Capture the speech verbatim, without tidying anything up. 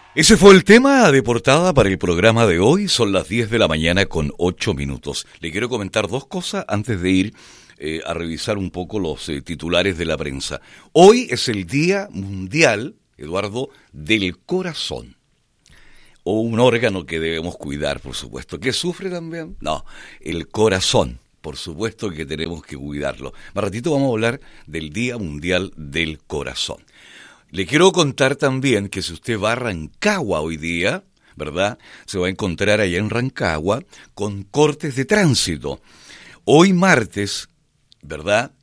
Ese fue el tema de portada para el programa de hoy. Son las diez de la mañana con ocho minutos. Le quiero comentar dos cosas antes de ir eh, a revisar un poco los eh, titulares de la prensa. Hoy es el Día Mundial, Eduardo, del Corazón. O un órgano que debemos cuidar, por supuesto. ¿Qué sufre también? No, el corazón. Por supuesto que tenemos que cuidarlo. Más ratito vamos a hablar del Día Mundial del Corazón. Le quiero contar también que si usted va a Rancagua hoy día, ¿verdad?, se va a encontrar allá en Rancagua con cortes de tránsito. Hoy martes, ¿verdad?,